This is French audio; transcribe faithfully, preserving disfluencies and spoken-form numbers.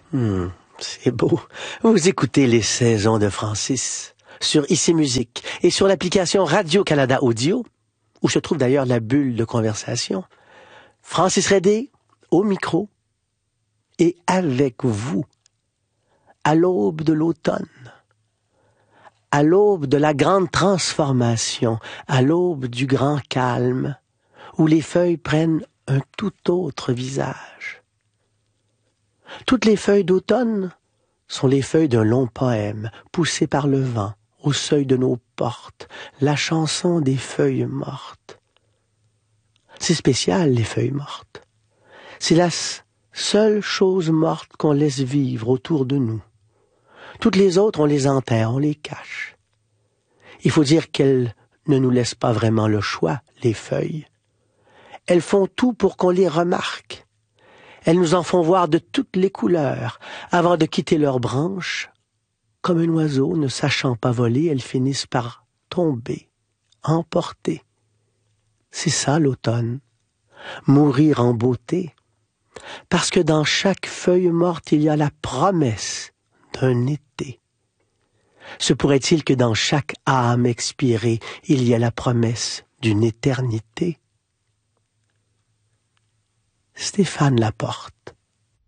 Hmm, c'est beau. Vous écoutez les saisons de Francis sur Ici Musique et sur l'application Radio-Canada Audio, où se trouve d'ailleurs la bulle de conversation. Francis Redé, au micro, et avec vous, à l'aube de l'automne, à l'aube de la grande transformation, à l'aube du grand calme, où les feuilles prennent un tout autre visage. Toutes les feuilles d'automne sont les feuilles d'un long poème, poussé par le vent, au seuil de nos portes, la chanson des feuilles mortes. C'est spécial, les feuilles mortes. C'est la seule chose morte qu'on laisse vivre autour de nous. Toutes les autres, on les enterre, on les cache. Il faut dire qu'elles ne nous laissent pas vraiment le choix, les feuilles. Elles font tout pour qu'on les remarque. Elles nous en font voir de toutes les couleurs. Avant de quitter leurs branches, comme un oiseau ne sachant pas voler, elles finissent par tomber, emporter. C'est ça l'automne, mourir en beauté. Parce que dans chaque feuille morte, il y a la promesse d'un été. Se pourrait-il que dans chaque âme expirée, il y a la promesse d'une éternité? Stéphane Laporte.